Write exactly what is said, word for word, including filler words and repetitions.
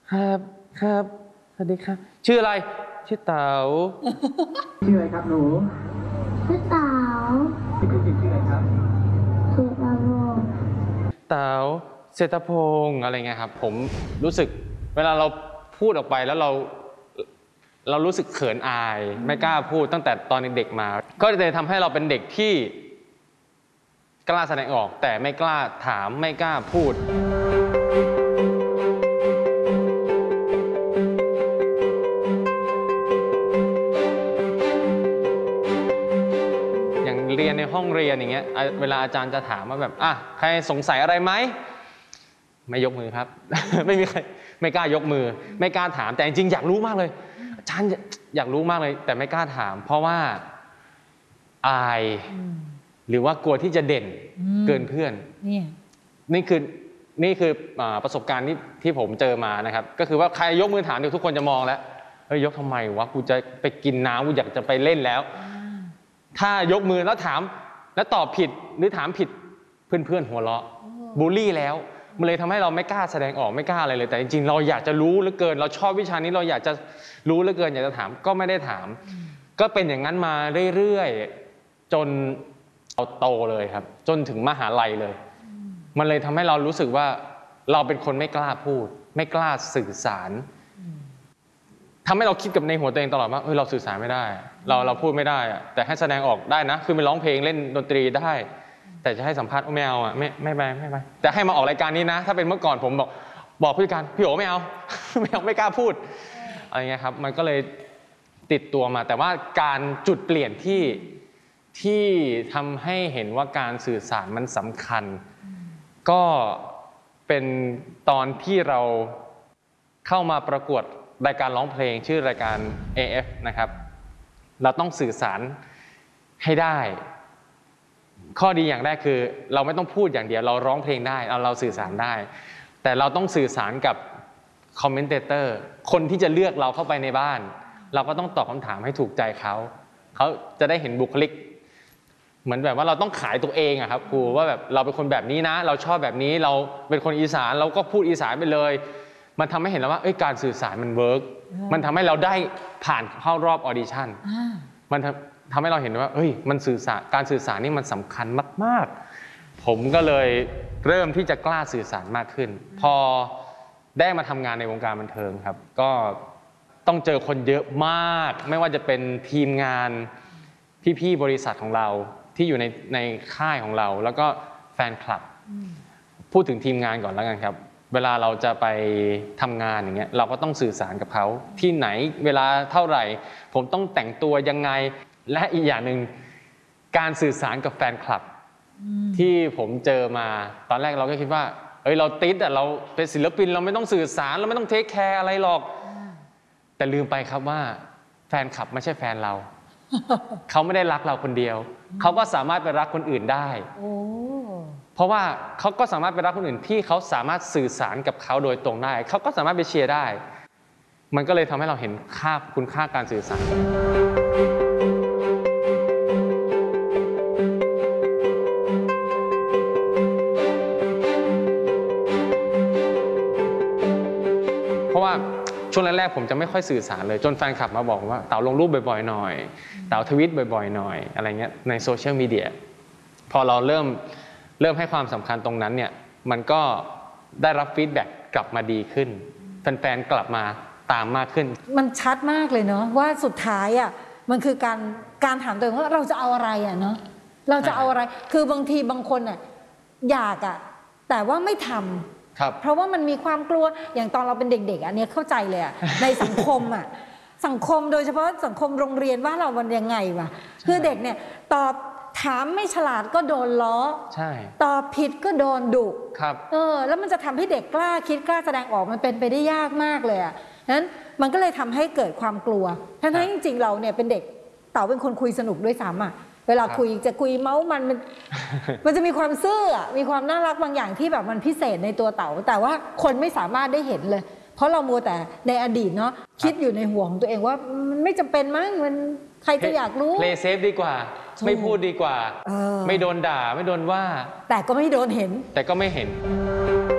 ครับครับสวัสดีครับชื่ออะไรชื่อเต๋าชื่ออะไรครับหนูชื่อเต๋าชื่อจริงชื่ออะไรครับเศรษฐพงศ์เต๋าเศรษฐพงศ์อะไรเงี้ยครับผมรู้สึกเวลาเราพูดออกไปแล้วเราเรารู้สึกเขินอายไม่กล้าพูดตั้งแต่ตอนเด็กๆมาก็เลยทำให้เราเป็นเด็กที่กล้าแสดงออกแต่ไม่กล้าถามไม่กล้าพูดอย่างเรียนในห้องเรียนอย่างเงี้ยเวลาอาจารย์จะถามว่าแบบอ่ะใครสงสัยอะไรไหมไม่ยกมือครับ ไม่มีใครไม่กล้ายกมือไม่กล้าถามแต่จริงๆอยากรู้มากเลยอาจารย์อยากรู้มากเลยแต่ไม่กล้าถามเพราะว่าอายหรือว่ากลัวที่จะเด่นเกินเพื่อนนี่คือนี่คือประสบการณ์ที่ที่ผมเจอมานะครับก็คือว่าใครยกมือถามเดี๋ยวทุกคนจะมองแล้วเฮ้ยยกทำไมวะกูจะไปกินน้ำกูอยากจะไปเล่นแล้วถ้ายกมือแล้วถามแล้วตอบผิดหรือถามผิดเพื่อนๆหัวเราะบูลลี่แล้วมันเลยทำให้เราไม่กล้าแสดงออกไม่กล้าอะไรเลยแต่จริงๆเราอยากจะรู้เหลือเกินเราชอบวิชานี้เราอยากจะรู้เหลือเกินอยากจะถามก็ไม่ได้ถามก็เป็นอย่างนั้นมาเรื่อยๆจนเราโตเลยครับจนถึงมหาลัยเลยมันเลยทำให้เรารู้สึกว่าเราเป็นคนไม่กล้าพูดไม่กล้าสื่อสารทำให้เราคิดกับในหัวตัวเองตลอดว่าเฮ้ยเราสื่อสารไม่ได้เราเราพูดไม่ได้อะแต่ให้แสดงออกได้นะคือไปร้องเพลงเล่นดนตรีได้แต่จะให้สัมภาษณ์ไม่เอาอ่ะไม่ไม่ไปไม่ไปแต่ให้มาออกรายการนี้นะถ้าเป็นเมื่อก่อนผมบอกบอกผู้จัดการพี่โอ๋ไม่เอาไม่เอาไม่กล้าพูดอะไรเงี้ยครับมันก็เลยติดตัวมาแต่ว่าการจุดเปลี่ยนที่ที่ทำให้เห็นว่าการสื่อสารมันสำคัญก็เป็นตอนที่เราเข้ามาประกวดรายการร้องเพลงชื่อรายการ เอ เอฟ นะครับเราต้องสื่อสารให้ได้ข้อดีอย่างแรกคือเราไม่ต้องพูดอย่างเดียวเราร้องเพลงได้เราเราสื่อสารได้แต่เราต้องสื่อสารกับคอมเมนเตเตอร์คนที่จะเลือกเราเข้าไปในบ้านเราก็ต้องตอบคำถามให้ถูกใจเขาเขาจะได้เห็นบุคลิกเหมือนแบบว่าเราต้องขายตัวเองอะครับครูว่าแบบเราเป็นคนแบบนี้นะเราชอบแบบนี้เราเป็นคนอีสานเราก็พูดอีสานไปเลยมันทำให้เห็นแล้วว่าเอ้ยการสื่อสารมันเวิร์กมันทำให้เราได้ผ่านเข้ารอบออดิชั่นมันทำให้เราเห็นว่าเอ้ยมันสื่อสารการสื่อสารนี่มันสำคัญมากๆผมก็เลยเริ่มที่จะกล้าสื่อสารมากขึ้นพอได้มาทำงานในวงการบันเทิงครับก็ต้องเจอคนเยอะมากไม่ว่าจะเป็นทีมงานพี่ๆบริษัทของเราที่อยู่ในในค่ายของเราแล้วก็แฟนคลับพูดถึงทีมงานก่อนแล้วกันครับเวลาเราจะไปทำงานอย่างเงี้ยเราก็ต้องสื่อสารกับเขาที่ไหนเวลาเท่าไหร่ผมต้องแต่งตัวยังไงและอีกอย่างหนึ่งการสื่อสารกับแฟนคลับที่ผมเจอมาตอนแรกเราก็คิดว่าเอ้ยเราติดแต่เราเป็นศิลปินเราไม่ต้องสื่อสารเราไม่ต้องเทคแคร์อะไรหรอกแต่ลืมไปครับว่าแฟนคลับไม่ใช่แฟนเราเขาไม่ได้รักเราคนเดียวเขาก็สามารถไปรักคนอื่นได้เพราะว่าเขาก็สามารถไปรักคนอื่นที่เขาสามารถสื่อสารกับเขาโดยตรงได้เขาก็สามารถไปเชียร์ได้มันก็เลยทำให้เราเห็นค่าคุณค่าการสื่อสารเพราะว่าช่วงแรกๆผมจะไม่ค่อยสื่อสารเลยจนแฟนคลับมาบอกว่าเต๋าลงรูปบ่อยๆหน่อยเต๋าทวิตบ่อยๆหน่อยอะไรเงี้ยในโซเชียลมีเดียพอเราเริ่มเริ่มให้ความสำคัญตรงนั้นเนี่ยมันก็ได้รับฟีดแบ็กกลับมาดีขึ้นแฟนๆกลับมาตามมากขึ้นมันชัดมากเลยเนาะว่าสุดท้ายอ่ะมันคือการการถามตัวเองว่าเราจะเอาอะไรอ่ะเนาะเราจะเอาอะไรคือบางทีบางคนอ่ะอยากอ่ะแต่ว่าไม่ทำเพราะว่ามันมีความกลัวอย่างตอนเราเป็นเด็กๆอันนี้เข้าใจเลยอ่ะในสังคมอ่ะสังคมโดยเฉพาะสังคมโรงเรียนว่าเรามันยังไงวะคือเด็กเนี่ยตอบถามไม่ฉลาดก็โดนล้อใช่ตอบผิดก็โดนดุครับเออแล้วมันจะทำให้เด็กกล้าคิดกล้าแสดงออกมันเป็นไปได้ยากมากเลยอ่ะนั้นมันก็เลยทำให้เกิดความกลัวทั้งๆจริงๆเราเนี่ยเป็นเด็กเต๋าเป็นคนคุยสนุกด้วยซ้ำอ่ะเวลาคุยจะคุยเมาส์มันมันมันจะมีความซื่อมีความน่ารักบางอย่างที่แบบมันพิเศษในตัวเต๋าแต่ว่าคนไม่สามารถได้เห็นเลยเพราะเรามัวแต่ในอดีตเนาะคิดอยู่ในห่วงตัวเองว่ามันไม่จำเป็นมั้งมันใครจะอยากรู้ play safe ดีกว่าไม่พูดดีกว่าไม่โดนด่าไม่โดนว่าแต่ก็ไม่โดนเห็นแต่ก็ไม่เห็น